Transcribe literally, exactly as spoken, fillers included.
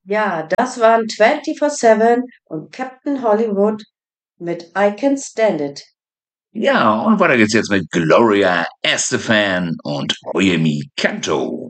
Ja, das waren vierundzwanzig sieben und Captain Hollywood mit I Can Stand It. Ja, und weiter geht's jetzt mit Gloria Estefan und Oyemi Kanto.